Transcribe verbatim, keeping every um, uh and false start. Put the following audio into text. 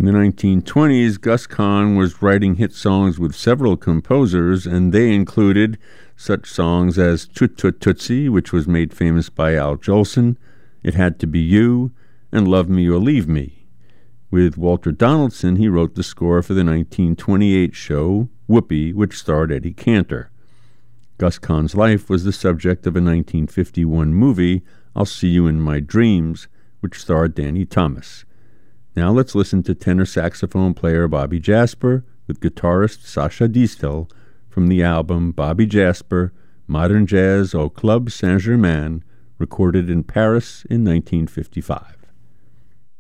In the nineteen twenties, Gus Kahn was writing hit songs with several composers, and they included such songs as Toot Toot Tootsie, which was made famous by Al Jolson, It Had to Be You, and Love Me or Leave Me. With Walter Donaldson, he wrote the score for the nineteen twenty-eight show Whoopi, which starred Eddie Cantor. Gus Kahn's life was the subject of a nineteen fifty-one movie, I'll See You in My Dreams, which starred Danny Thomas. Now let's listen to tenor saxophone player Bobby Jasper with guitarist Sasha Distel from the album Bobby Jasper, Modern Jazz au Club Saint-Germain, recorded in Paris in nineteen fifty-five.